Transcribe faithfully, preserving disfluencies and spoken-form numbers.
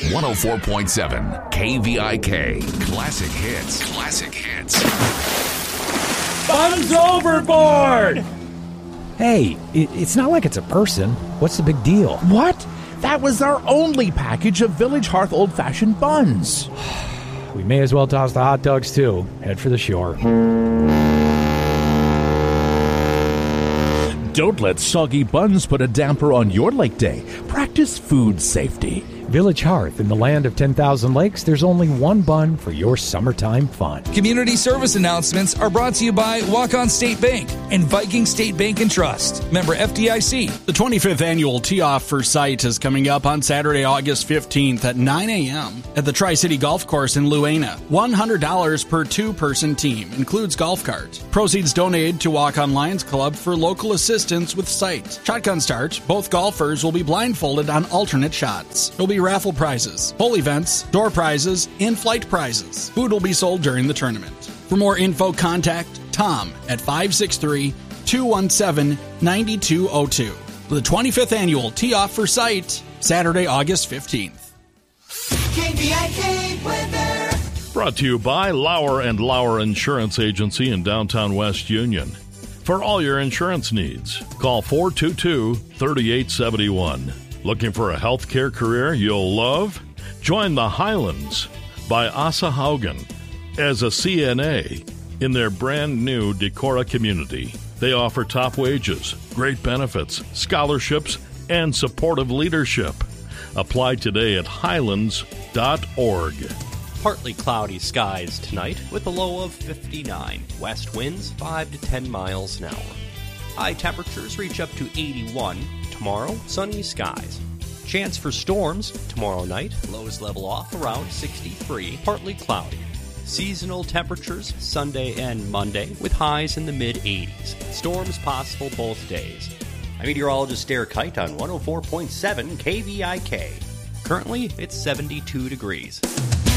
one oh four point seven K V I K. Classic hits. Classic hits. Buns overboard! Hey, it, it's not like it's a person. What's the big deal? What? That was our only package of Village Hearth old-fashioned buns. We may as well toss the hot dogs, too. Head for the shore. Don't let soggy buns put a damper on your lake day. Practice food safety. Village Hearth, in the land of ten thousand lakes, there's only one bun for your summertime fun. Community service announcements are brought to you by Walk-On State Bank and Viking State Bank and Trust. Member F D I C. The twenty-fifth annual Tee-Off for Sight is coming up on Saturday, August fifteenth at nine a.m. at the Tri-City Golf Course in Luena. one hundred dollars per two-person team. Includes golf carts. Proceeds donated to Walk-On Lions Club for local assistance with sight. Shotgun start. Both golfers will be blindfolded on alternate shots. There'll be raffle prizes, bowl events, door prizes, and flight prizes. Food will be sold during the tournament. For more info, contact Tom at five six three, two one seven, nine two zero two. The twenty-fifth annual Tee-Off for Sight, Saturday, August fifteenth. K V I K weather. Brought to you by Lauer and Lauer Insurance Agency in downtown West Union. For all your insurance needs, call four two two, three eight seven one. Looking for a healthcare career you'll love? Join the Highlands by Asa Haugen as a C N A in their brand new Decorah community. They offer top wages, great benefits, scholarships, and supportive leadership. Apply today at highlands dot org. Partly cloudy skies tonight with a low of fifty-nine. West winds five to ten miles an hour. High temperatures reach up to eighty-one. Tomorrow, sunny skies. Chance for storms tomorrow night. Lows level off around sixty-three. Partly cloudy. Seasonal temperatures Sunday and Monday with highs in the mid-eighties. Storms possible both days. I'm meteorologist Derek Kite on one oh four point seven K V I K. Currently, it's seventy-two degrees.